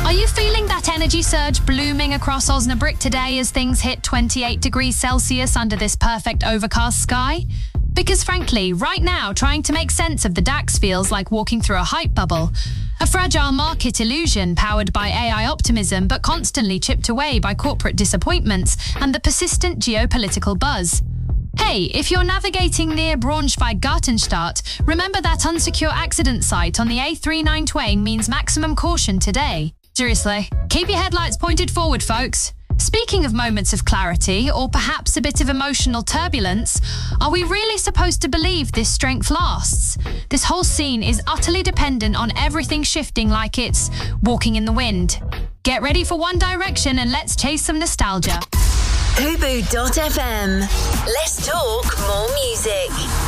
Are you feeling that energy surge blooming across Osnabrück today as things hit 28 degrees Celsius under this perfect overcast sky? Because frankly, right now, trying to make sense of the DAX feels like walking through a hype bubble. A fragile market illusion powered by AI optimism but constantly chipped away by corporate disappointments and the persistent geopolitical buzz. Hey, if you're navigating near Braunschweig-Gartenstadt, remember that unsecure accident site on the A39 means maximum caution today. Seriously, keep your headlights pointed forward, folks. Speaking of moments of clarity, or perhaps a bit of emotional turbulence, are we really supposed to believe this strength lasts? This whole scene is utterly dependent on everything shifting like it's walking in the wind. Get ready for One Direction and let's chase some nostalgia. Hubu.fm. Let's talk more music.